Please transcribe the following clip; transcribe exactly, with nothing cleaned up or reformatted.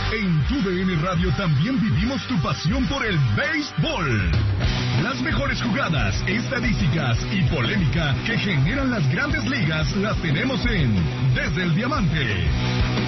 En Tu D N Radio también vivimos tu pasión por el béisbol. Las mejores jugadas, estadísticas y polémica que generan las grandes ligas las tenemos en Desde el Diamante.